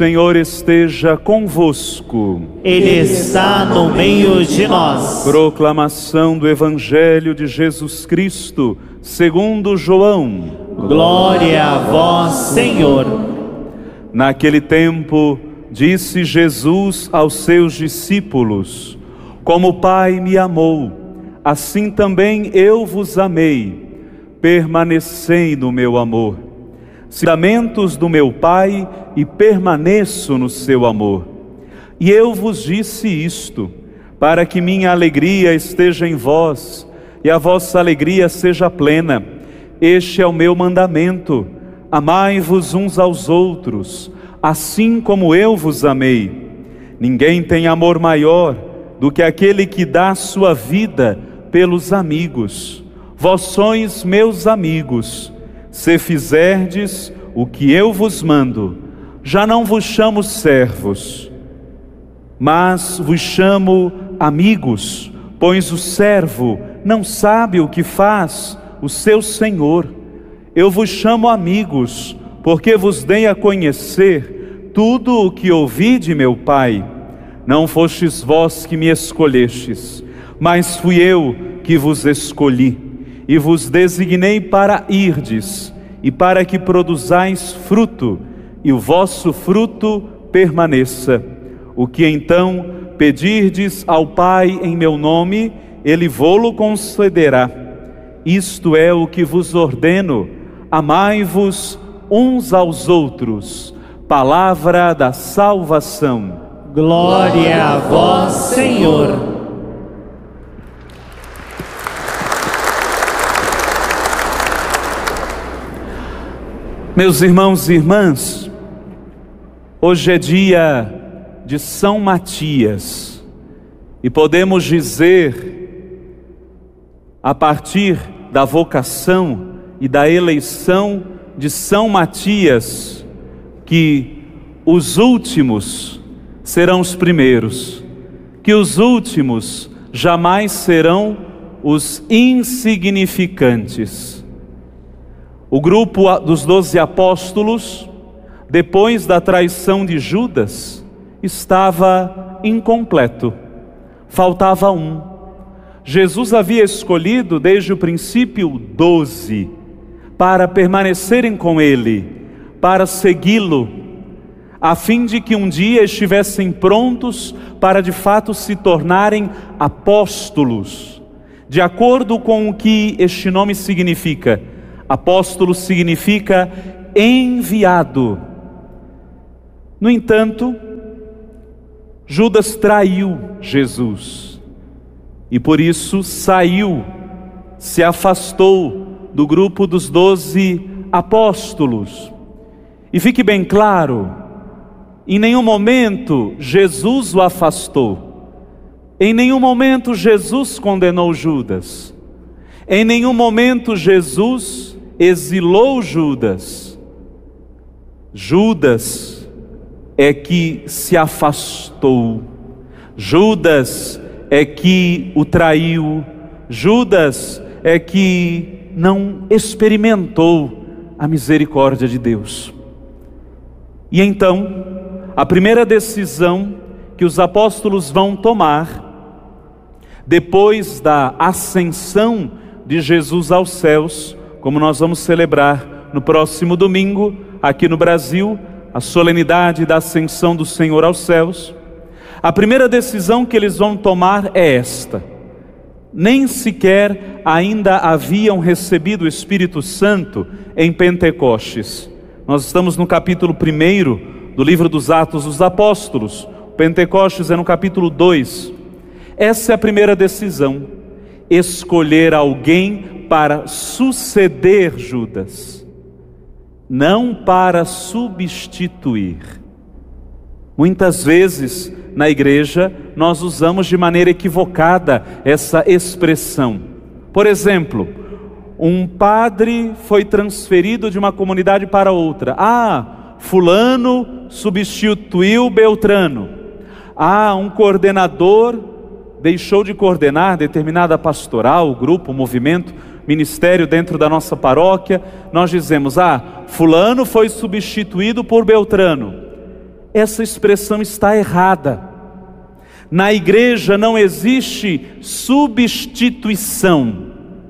Senhor esteja convosco. Ele está no meio de nós. Proclamação do Evangelho de Jesus Cristo, segundo João. Glória a vós, Senhor. Naquele tempo, disse Jesus aos seus discípulos: Como o Pai me amou, assim também eu vos amei. Permanecei no meu amor. Mandamentos do meu Pai e permaneço no seu amor. E eu vos disse isto, para que minha alegria esteja em vós e a vossa alegria seja plena. Este é o meu mandamento: amai-vos uns aos outros, assim como eu vos amei. Ninguém tem amor maior do que aquele que dá sua vida pelos amigos. Vós sois meus amigos, se fizerdes o que eu vos mando. Já não vos chamo servos, mas vos chamo amigos, pois o servo não sabe o que faz o seu senhor. Eu vos chamo amigos, porque vos dei a conhecer tudo o que ouvi de meu Pai. Não fostes vós que me escolhestes, mas fui eu que vos escolhi, e vos designei para irdes, e para que produzais fruto, e o vosso fruto permaneça. O que então pedirdes ao Pai em meu nome, Ele vô-lo concederá. Isto é o que vos ordeno: amai-vos uns aos outros. Palavra da salvação. Glória a vós, Senhor. Meus irmãos e irmãs, hoje é dia de São Matias e podemos dizer, a partir da vocação e da eleição de São Matias, que os últimos serão os primeiros, que os últimos jamais serão os insignificantes. O grupo dos 12 apóstolos, depois da traição de Judas, estava incompleto. Faltava um. Jesus havia escolhido desde o princípio 12 para permanecerem com Ele, para segui-lo, a fim de que um dia estivessem prontos para de fato se tornarem apóstolos, de acordo com o que este nome significa. Apóstolo significa enviado. No entanto, Judas traiu Jesus e por isso saiu, se afastou do grupo dos 12 apóstolos. E fique bem claro, em nenhum momento Jesus o afastou, em nenhum momento Jesus condenou Judas, em nenhum momento Jesus exilou Judas. Judas é que se afastou, Judas é que o traiu, Judas é que não experimentou a misericórdia de Deus. E então, a primeira decisão que os apóstolos vão tomar, depois da ascensão de Jesus aos céus, como nós vamos celebrar no próximo domingo, aqui no Brasil, a solenidade da ascensão do Senhor aos céus, a primeira decisão que eles vão tomar é esta: nem sequer ainda haviam recebido o Espírito Santo em Pentecostes. Nós estamos no capítulo 1 do livro dos Atos dos Apóstolos, Pentecostes é no capítulo 2. Essa é a primeira decisão: escolher alguém para suceder Judas, não para substituir. Muitas vezes na igreja nós usamos de maneira equivocada essa expressão. Por exemplo, um padre foi transferido de uma comunidade para outra. Fulano substituiu Beltrano. Um coordenador deixou de coordenar determinada pastoral, grupo, movimento, ministério dentro da nossa paróquia. Nós dizemos: fulano foi substituído por Beltrano. essa expressão está errada. Na igreja não existe substituição.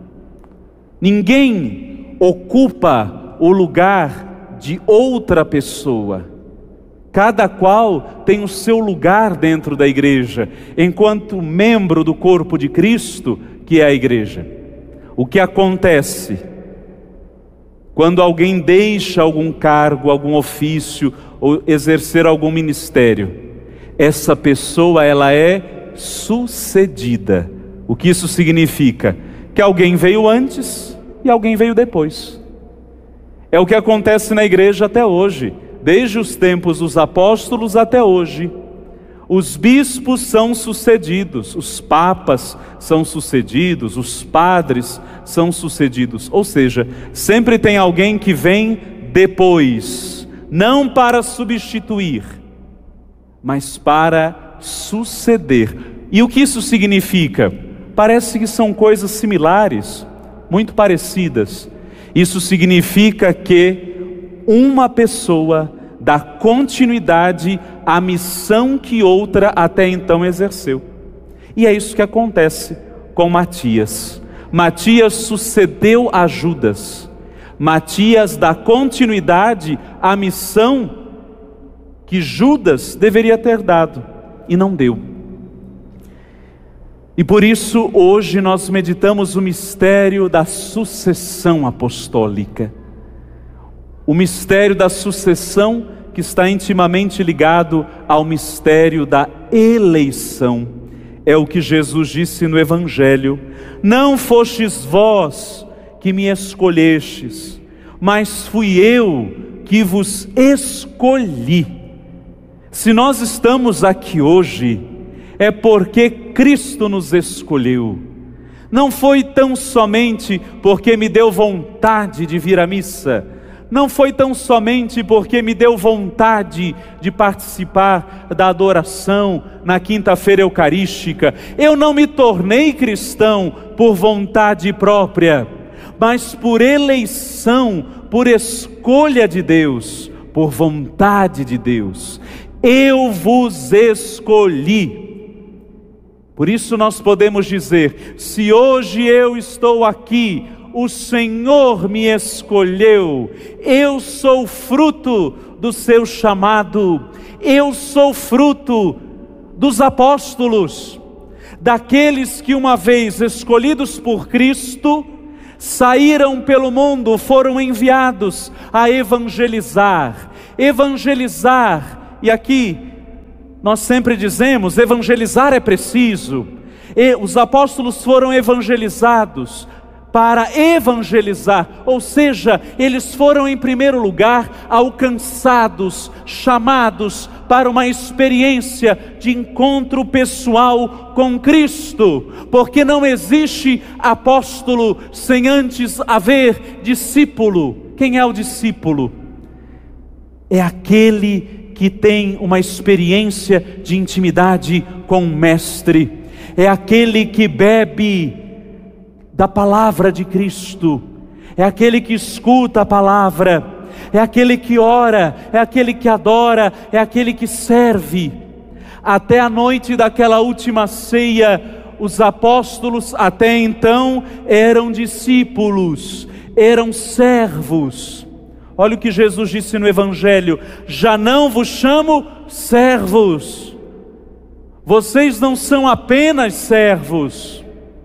Ninguém ocupa o lugar de outra pessoa. Cada qual tem o seu lugar dentro da igreja, enquanto membro do corpo de Cristo, que é a igreja. O que acontece quando alguém deixa algum cargo, algum ofício, ou exercer algum ministério? Essa pessoa, ela é sucedida. O que isso significa? Que alguém veio antes e alguém veio depois. É o que acontece na igreja até hoje, desde os tempos dos apóstolos até hoje. Os bispos são sucedidos, os papas são sucedidos, os padres são sucedidos. Ou seja, sempre tem alguém que vem depois, não para substituir, mas para suceder. E o que isso significa? Parece que são coisas similares, muito parecidas. Isso significa que uma pessoa dá continuidade à missão que outra até então exerceu. E é isso que acontece com Matias. Matias sucedeu a Judas. Matias dá continuidade à missão que Judas deveria ter dado e não deu. E por isso hoje nós meditamos o mistério da sucessão apostólica. O mistério da sucessão que está intimamente ligado ao mistério da eleição. É o que Jesus disse no Evangelho: não fostes vós que me escolhestes, mas fui eu que vos escolhi. Se nós estamos aqui hoje, é porque Cristo nos escolheu. Não foi tão somente porque me deu vontade de vir à missa, não foi tão somente porque me deu vontade de participar da adoração na quinta-feira eucarística. Eu não me tornei cristão por vontade própria, mas por eleição, por escolha de Deus, por vontade de Deus. Eu vos escolhi. Por isso nós podemos dizer: se hoje eu estou aqui, o Senhor me escolheu. Eu sou fruto do seu chamado. Eu sou fruto dos apóstolos, daqueles que uma vez escolhidos por Cristo, saíram pelo mundo, foram enviados a evangelizar. Evangelizar. E aqui nós sempre dizemos, evangelizar é preciso. E os apóstolos foram evangelizados para evangelizar, ou seja, eles foram em primeiro lugar alcançados, chamados para uma experiência de encontro pessoal com Cristo, porque não existe apóstolo sem antes haver discípulo. Quem é o discípulo? É aquele que tem uma experiência de intimidade com o Mestre, é aquele que bebe da palavra de Cristo, é aquele que escuta a palavra, é aquele que ora, é aquele que adora, é aquele que serve. Até a noite daquela última ceia, os apóstolos até então eram discípulos, eram servos. Olha o que Jesus disse no Evangelho: já não vos chamo servos, vocês não são apenas servos,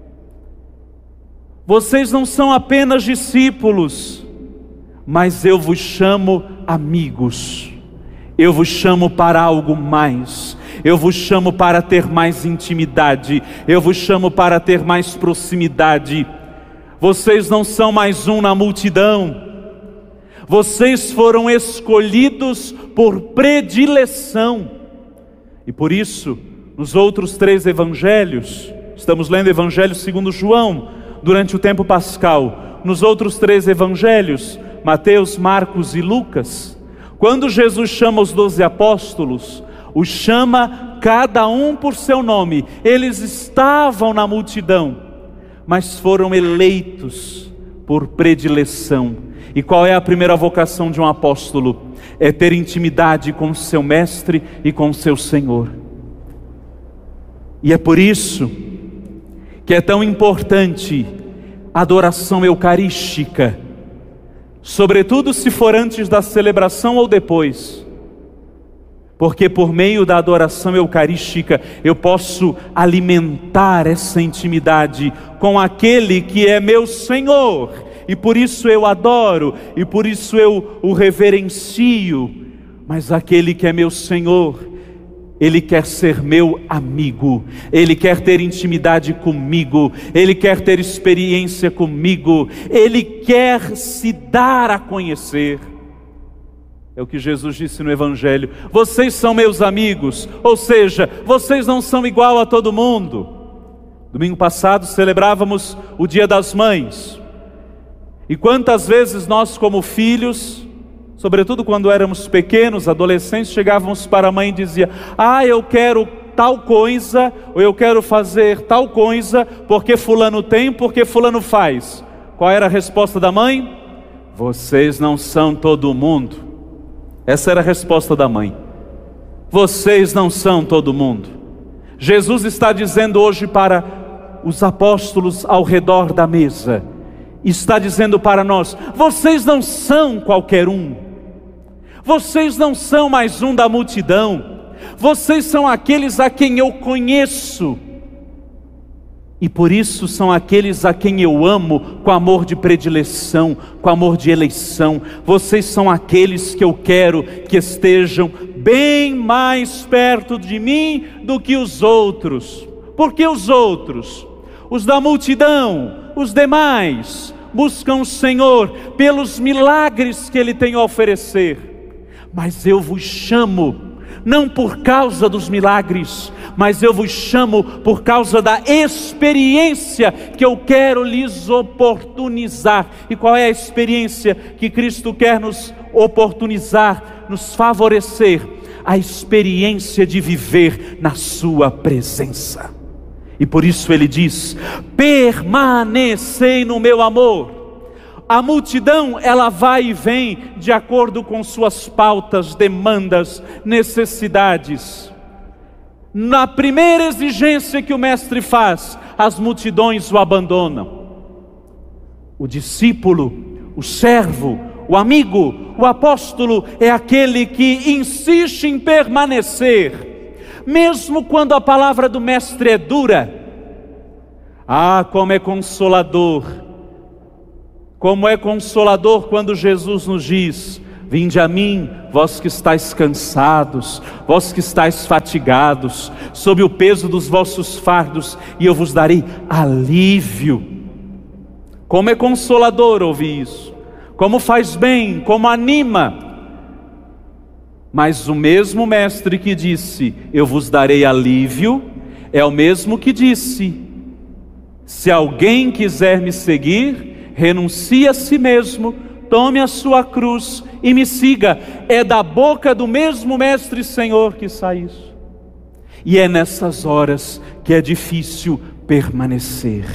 vocês não são apenas discípulos, mas eu vos chamo amigos, eu vos chamo para algo mais, eu vos chamo para ter mais intimidade, eu vos chamo para ter mais proximidade. Vocês não são mais um na multidão, vocês foram escolhidos por predileção. E por isso, nos outros 3 evangelhos, estamos lendo o Evangelho segundo João, durante o tempo pascal. Nos outros 3 evangelhos, Mateus, Marcos e Lucas, quando Jesus chama os 12 apóstolos, os chama cada um por seu nome. Eles estavam na multidão, mas foram eleitos por predileção. E qual é a primeira vocação de um apóstolo? é ter intimidade com o seu Mestre e com o seu Senhor. E é por isso que é tão importante a adoração eucarística, sobretudo se for antes da celebração ou depois. Porque por meio da adoração eucarística eu posso alimentar essa intimidade com aquele que é meu Senhor, e por isso eu adoro, e por isso eu o reverencio. Mas aquele que é meu Senhor, Ele quer ser meu amigo, Ele quer ter intimidade comigo, Ele quer ter experiência comigo, Ele quer se dar a conhecer. É o que Jesus disse no Evangelho: vocês são meus amigos, ou seja, vocês não são igual a todo mundo. Domingo passado celebrávamos o Dia das Mães, e quantas vezes nós como filhos, sobretudo quando éramos pequenos, adolescentes, chegávamos para a mãe e dizia: eu quero tal coisa, ou eu quero fazer tal coisa, porque fulano tem, porque fulano faz. Qual era a resposta da mãe? Vocês não são todo mundo. Essa era a resposta da mãe. Vocês não são todo mundo. Jesus está dizendo hoje para os apóstolos ao redor da mesa, está dizendo para nós: vocês não são qualquer um. Vocês não são mais um da multidão. Vocês são aqueles a quem eu conheço. E por isso são aqueles a quem eu amo com amor de predileção, com amor de eleição. Vocês são aqueles que eu quero que estejam bem mais perto de mim do que os outros. Porque os outros, os da multidão, os demais, buscam o Senhor pelos milagres que Ele tem a oferecer. Mas eu vos chamo, não por causa dos milagres, mas eu vos chamo por causa da experiência que eu quero lhes oportunizar. E qual é a experiência que Cristo quer nos oportunizar, nos favorecer? A experiência de viver na sua presença. E por isso Ele diz: permanecei no meu amor. A multidão, ela vai e vem de acordo com suas pautas, demandas, necessidades. Na primeira exigência que o Mestre faz, as multidões o abandonam. O discípulo, o servo, o amigo, o apóstolo é aquele que insiste em permanecer, mesmo quando a palavra do Mestre é dura. Como é consolador! Como é consolador quando Jesus nos diz: vinde a mim, vós que estáis cansados, vós que estáis fatigados, sob o peso dos vossos fardos, e eu vos darei alívio. Como é consolador ouvir isso, como faz bem, como anima. Mas o mesmo Mestre que disse: eu vos darei alívio, é o mesmo que disse: se alguém quiser me seguir, renuncie a si mesmo, tome a sua cruz e me siga. É da boca do mesmo Mestre e Senhor que sai isso. E é nessas horas que é difícil permanecer.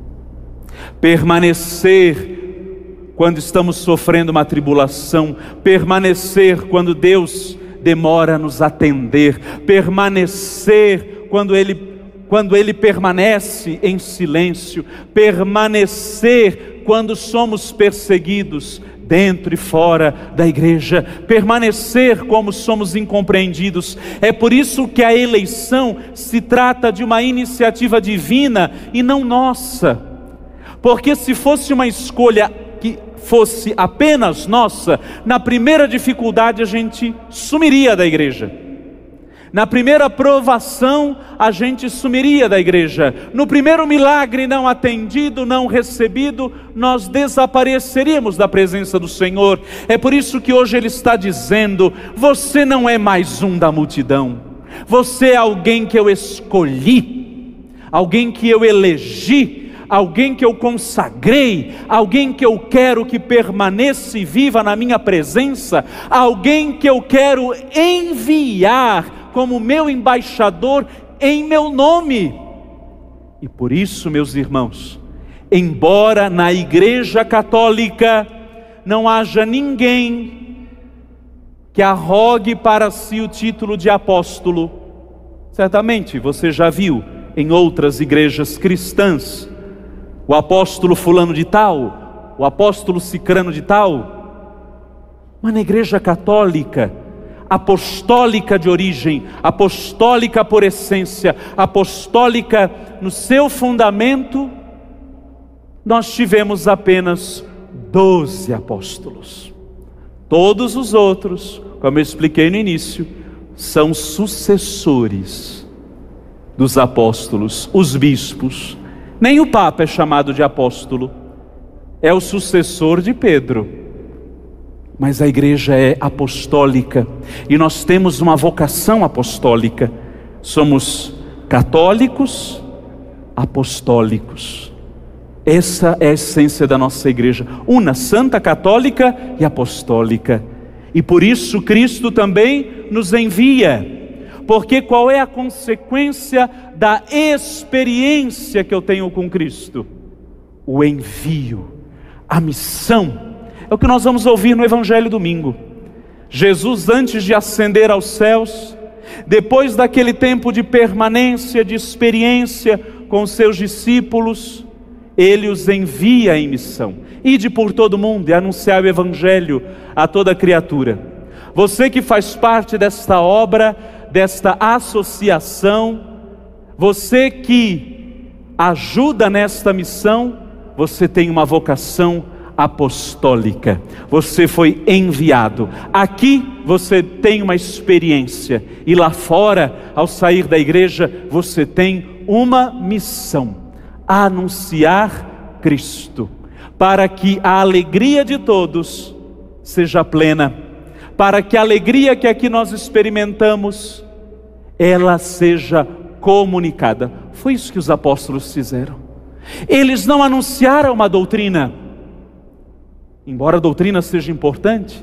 Permanecer quando estamos sofrendo uma tribulação, permanecer quando Deus demora a nos atender, permanecer quando Ele permanece em silêncio, permanecer quando somos perseguidos dentro e fora da igreja, permanecer como somos incompreendidos. É por isso que a eleição se trata de uma iniciativa divina e não nossa. Porque se fosse uma escolha que fosse apenas nossa, na primeira dificuldade a gente sumiria da igreja. Na primeira provação, a gente sumiria da igreja. No primeiro milagre não atendido, não recebido, nós desapareceríamos da presença do Senhor. É por isso que hoje Ele está dizendo: você não é mais um da multidão. Você é alguém que eu escolhi, alguém que eu elegi, alguém que eu consagrei, alguém que eu quero que permaneça e viva na minha presença, alguém que eu quero enviar como meu embaixador em meu nome. E por isso, meus irmãos, embora na Igreja Católica não haja ninguém que arrogue para si o título de apóstolo. Certamente você já viu em outras igrejas cristãs o apóstolo fulano de tal, o apóstolo cicrano de tal. Mas na igreja católica, apostólica de origem, apostólica por essência, apostólica no seu fundamento, nós tivemos apenas 12 apóstolos. Todos os outros, como eu expliquei no início, são sucessores dos apóstolos, os bispos. Nem o Papa é chamado de apóstolo, é o sucessor de Pedro. Mas a igreja é apostólica e nós temos uma vocação apostólica. Somos católicos apostólicos. Essa é a essência da nossa igreja, una, santa, católica e apostólica. E por isso Cristo também nos envia. Porque qual é a consequência da experiência que eu tenho com Cristo? O envio, a missão. É o que nós vamos ouvir no Evangelho domingo. Jesus, antes de ascender aos céus, depois daquele tempo de permanência, de experiência com os seus discípulos, Ele os envia em missão. Ide por todo o mundo e anunciar o Evangelho a toda criatura. Você que faz parte desta obra, desta associação, você que ajuda nesta missão, você tem uma vocação apostólica. Você foi enviado. Aqui você tem uma experiência e lá fora, ao sair da igreja, você tem uma missão: anunciar Cristo, para que a alegria de todos seja plena, para que a alegria que aqui nós experimentamos, ela seja comunicada. Foi isso que os apóstolos fizeram. Eles não anunciaram uma doutrina, embora a doutrina seja importante.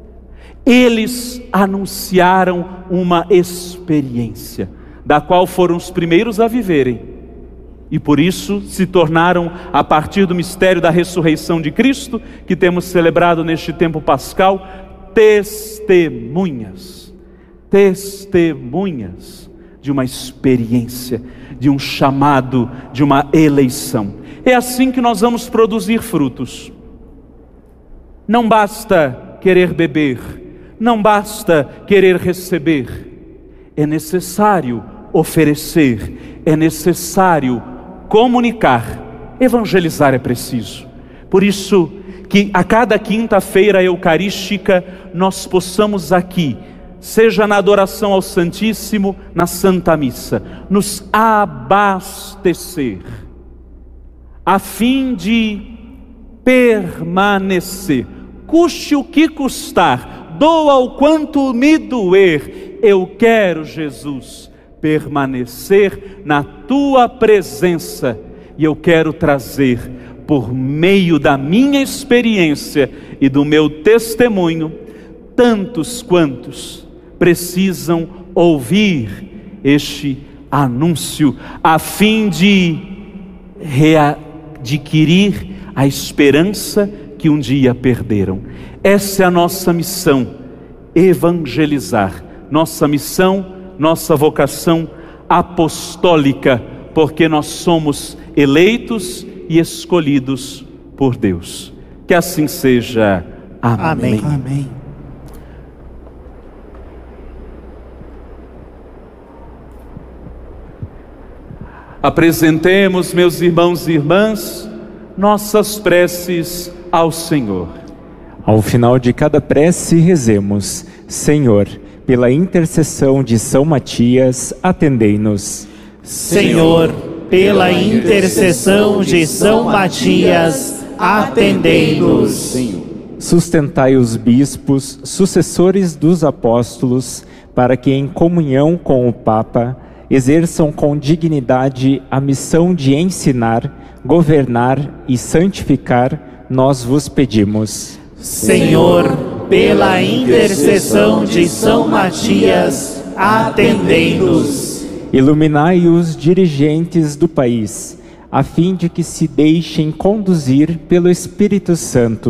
Eles anunciaram uma experiência, da qual foram os primeiros a viverem, e por isso se tornaram, a partir do mistério da ressurreição de Cristo, que temos celebrado neste tempo pascal, testemunhas de uma experiência, de um chamado, de uma eleição. É assim que nós vamos produzir frutos. Não basta querer beber, não basta querer receber, é necessário oferecer, é necessário comunicar. Evangelizar é preciso. Por isso que a cada quinta-feira eucarística nós possamos aqui, seja na adoração ao Santíssimo, na Santa Missa, nos abastecer, a fim de permanecer, custe o que custar, doa o quanto me doer, eu quero, Jesus, permanecer na Tua presença, e eu quero trazer, por meio da minha experiência e do meu testemunho, tantos quantos precisam ouvir este anúncio, a fim de readquirir a esperança que um dia perderam. Essa é a nossa missão, evangelizar. Nossa missão, nossa vocação apostólica, porque nós somos eleitos e escolhidos por Deus. Que assim seja. Amém. Amém. Apresentemos, meus irmãos e irmãs, nossas preces ao Senhor. Ao final de cada prece, rezemos: Senhor, pela intercessão de São Matias, atendei-nos. Senhor, pela intercessão de São Matias, atendei-nos. Sustentai os bispos, sucessores dos apóstolos, para que em comunhão com o Papa exerçam com dignidade a missão de ensinar, governar e santificar, nós vos pedimos. Senhor, pela intercessão de São Matias, atendei-nos. Iluminai os dirigentes do país, a fim de que se deixem conduzir pelo Espírito Santo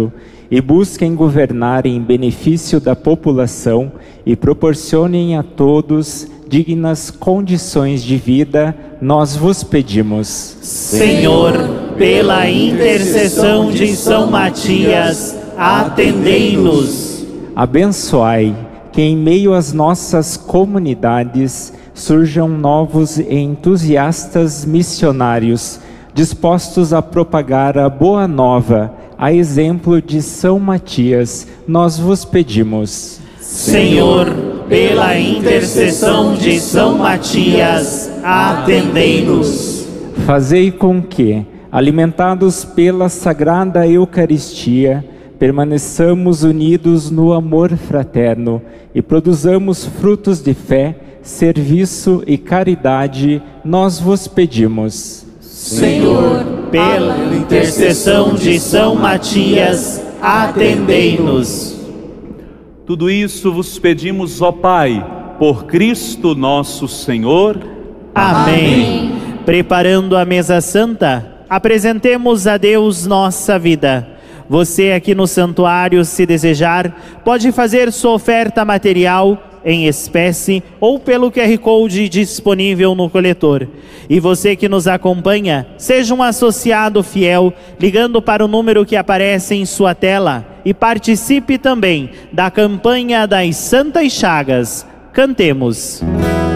e busquem governar em benefício da população e proporcionem a todos dignas condições de vida, nós vos pedimos. Senhor, pela intercessão de São Matias, atendei-nos. Abençoai que em meio às nossas comunidades surjam novos e entusiastas missionários, dispostos a propagar a boa nova, a exemplo de São Matias, nós vos pedimos. Senhor, pela intercessão de São Matias, atendei-nos. Fazei com que, alimentados pela Sagrada Eucaristia, permaneçamos unidos no amor fraterno e produzamos frutos de fé, serviço e caridade, nós vos pedimos. Senhor, pela intercessão de São Matias, atendei-nos. Tudo isso vos pedimos, ó Pai, por Cristo nosso Senhor. Amém. Preparando a mesa santa, apresentemos a Deus nossa vida. Você aqui no santuário, se desejar, pode fazer sua oferta material em espécie ou pelo QR Code disponível no coletor. E você que nos acompanha, seja um associado fiel, ligando para o número que aparece em sua tela e participe também da campanha das Santas Chagas. Cantemos.